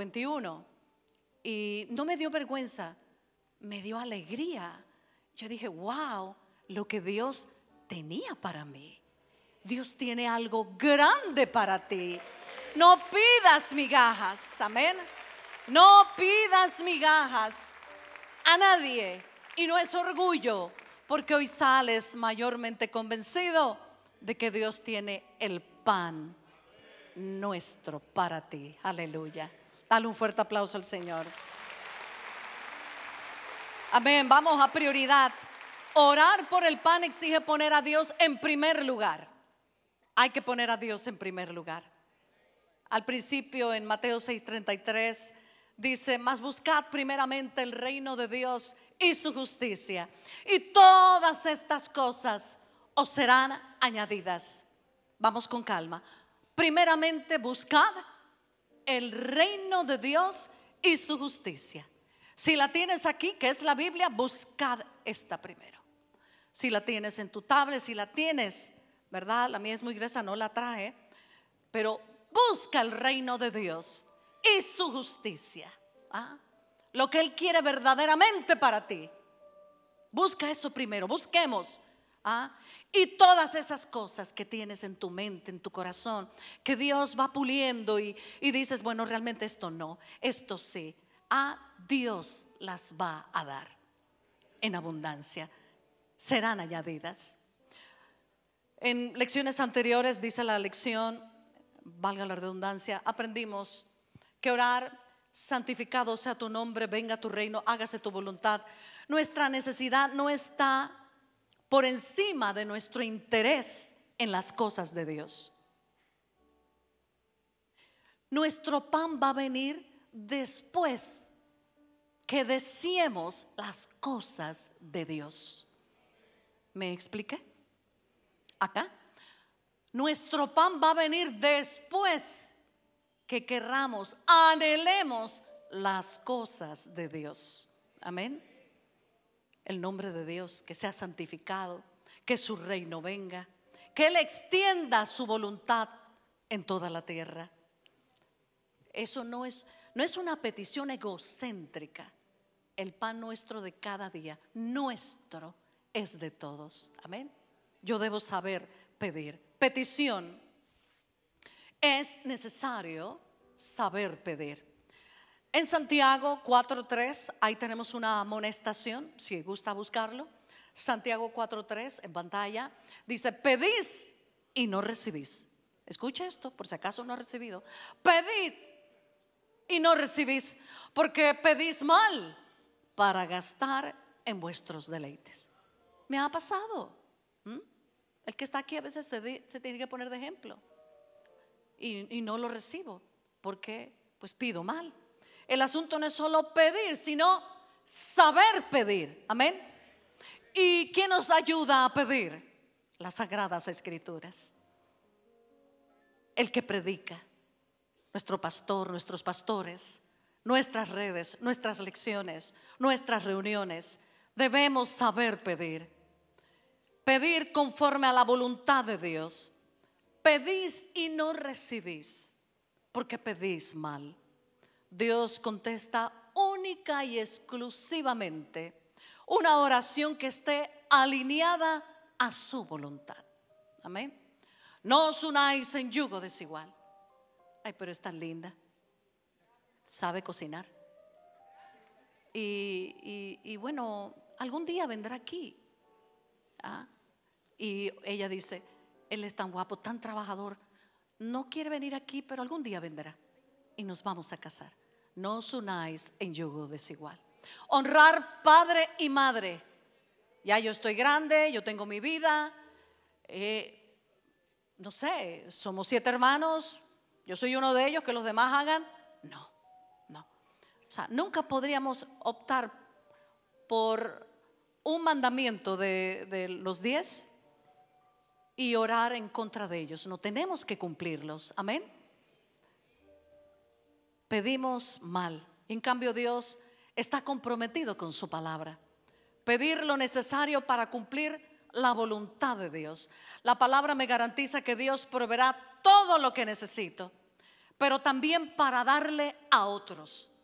21. Y no me dio vergüenza, me dio alegría. Yo dije, wow, lo que Dios tenía para mí. Dios tiene algo grande para ti. No pidas migajas, amén. No pidas migajas a nadie. Y no es orgullo, porque hoy sales mayormente convencido de que Dios tiene el pan nuestro para ti. Aleluya. Dale un fuerte aplauso al Señor. Amén. Vamos a prioridad. Orar por el pan exige poner a Dios en primer lugar. Hay que poner a Dios en primer lugar. Al principio en Mateo 6:33 dice: mas buscad primeramente el reino de Dios y su justicia, y todas estas cosas os serán añadidas. Vamos con calma. Primeramente buscad el reino de Dios y su justicia. Si la tienes aquí, que es la Biblia, buscad esta primero. Si la tienes en tu tablet, si la tienes, ¿verdad? La mía es muy gruesa, no la traje, pero busca el reino de Dios y su justicia. Lo que Él quiere verdaderamente para ti. Busca eso primero, busquemos. Y todas esas cosas que tienes en tu mente, en tu corazón, que Dios va puliendo y dices, bueno, realmente esto no, esto sí. Dios las va a dar en abundancia. Serán añadidas. En lecciones anteriores, dice la lección, valga la redundancia, aprendimos que orar: santificado sea tu nombre, venga tu reino, hágase tu voluntad. Nuestra necesidad no está por encima de nuestro interés en las cosas de Dios. Nuestro pan va a venir después que deseemos las cosas de Dios. ¿Me expliqué? Acá nuestro pan va a venir después que querramos, anhelemos las cosas de Dios. Amén. El nombre de Dios que sea santificado, que su reino venga, que Él extienda su voluntad en toda la tierra. Eso no es una petición egocéntrica. El pan nuestro de cada día, nuestro, es de todos. Amén. Yo debo saber pedir. Petición. Es necesario saber pedir. En Santiago 4:3, ahí tenemos una amonestación, si gusta buscarlo. Santiago 4:3 en pantalla. Dice: pedís y no recibís. Escuche esto, por si acaso no ha recibido. Pedid y no recibís, porque pedís mal para gastar en vuestros deleites. Me ha pasado. El que está aquí a veces se tiene que poner de ejemplo. Y no lo recibo porque pues pido mal. El asunto no es solo pedir, sino saber pedir. Amén. ¿Y quién nos ayuda a pedir? Las Sagradas Escrituras. El que predica, nuestro pastor, nuestros pastores, nuestras redes, nuestras lecciones, nuestras reuniones. Debemos saber pedir. Pedir conforme a la voluntad de Dios. Pedís y no recibís, porque pedís mal. Dios contesta única y exclusivamente una oración que esté alineada a su voluntad. Amén. No os unáis en yugo desigual. Ay, pero es tan linda. Sabe cocinar. Y bueno, algún día vendrá aquí. Y ella dice: él es tan guapo, tan trabajador, no quiere venir aquí, pero algún día vendrá y nos vamos a casar. No os unáis en yugo desigual. Honrar padre y madre. Ya yo estoy grande, yo tengo mi vida, no sé, somos 7 hermanos, yo soy uno de ellos, que los demás hagan. No. O sea, nunca podríamos optar por un mandamiento de los 10 y orar en contra de ellos. No tenemos que cumplirlos. Amén. Pedimos mal. En cambio, Dios está comprometido con su palabra. Pedir lo necesario para cumplir la voluntad de Dios. La palabra me garantiza que Dios proveerá todo lo que necesito. pero también para darle a otros.